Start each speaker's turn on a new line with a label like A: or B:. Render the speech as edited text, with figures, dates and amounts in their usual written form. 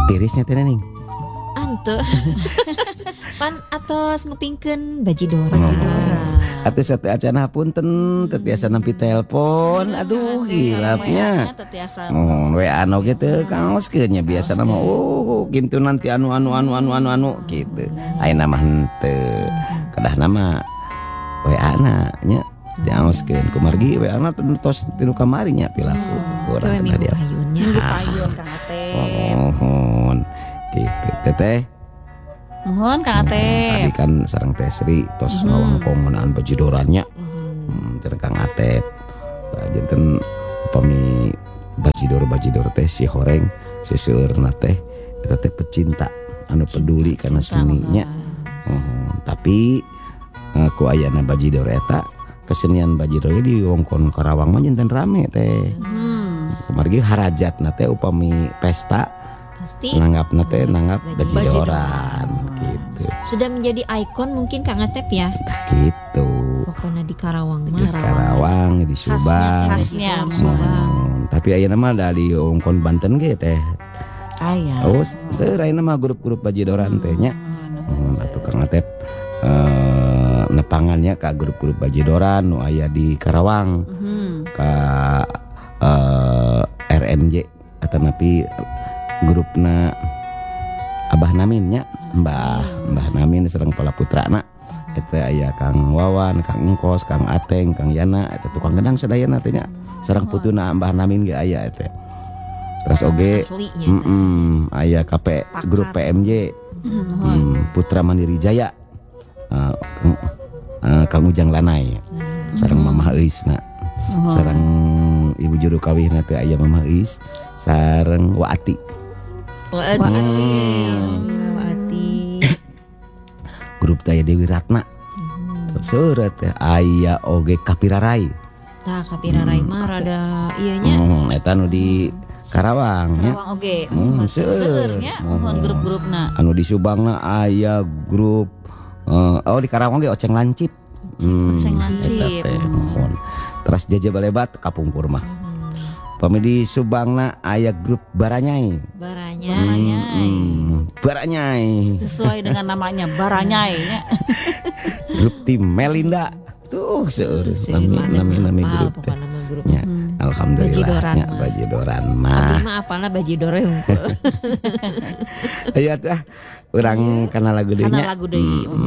A: Tirisnya teh ning.
B: Antu. Pan atos ngepingkeun bajidora.
A: Atuh sate acana punten teu tiasa nampi telepon. Aduh hilapnya. WA anu gitu kaoskeun nya biasa mah kitu nanti anu gitu. Ayeuna mah henteu. Kedah nama WA na nya diaoskeun kumargi WA na tos tinu kamari nya pilaku. Urang teh dia.
C: Minggu payun Kang Atep.
A: Mohon gitu teteh.
C: Mohon Kang Atep.
A: Tadi kan sareng Teh Sri tos ngawangkong meunaan bajidorannya. Jeung Kang Atep. Janten upami bajidor teh si horeng seseueurna teh eta teh pecinta anu peduli kana seninya. Tapi ku ayana bajidor eta kesenian bajidor di wongkon Karawang mah janten rame teh. Kumargi harajatna teh upami pesta pasti nanggapna teh nanggap bajidoran gitu.
B: Sudah menjadi ikon mungkin Kang Atep ya.
A: Gitu.
B: Pokoknya di Karawang mah.
A: Di Karawang, di Subang.
C: Khasnya Subang.
A: Tapi ayeuna mah dari wongkon Banten ge teh.
C: Aya.
A: Oh, seureuna mah grup-grup bajidoran teh nya. Atuh Kang Atep nepangannya ka grup-grup bajidoran nu aya di Karawang. Ka RMJ atau napi grupna Abah Namin nya Mbah Namin sareng pala putrana eta aya Kang Wawan, Kang Engkos, Kang Ateng, Kang Yana eta tukang gedang sadayana teh nya sareng putuna Mbah Namin ge aya eta. Terus oge aya KP grup PMJ Putra Mandiri Jaya Kang Ujang Lanai sareng Mamah Eisna sareng ibu juru kawihna teh aya Mamah Eis sareng Waati. Grup teh Dewi Ratna. Seureut teh aya oge Kapirarai.
B: Tah Kapirarai mah rada ieu nya.
A: Eta nu di Karawang nya.
C: Karawang oge. Seueur nya grup-grupna.
A: Anu di Subangna aya grup di Karawang ge Oceng Lancip.
C: Oceng Lancip.
A: Terus Jaja Balebat kapungkur mah. Pami di Subangna aya grup Baranyai. Baranyai.
C: Sesuai dengan namanya Baranyai nya.
A: Grup tim Melinda. Tuh seueur nami grup teh. Ya, alhamdulillah bajidoran mah.
B: Abi mah apana bajidore hungkul.
A: Aya teh urang kana lagu deui nya.
C: Kana lagu deui.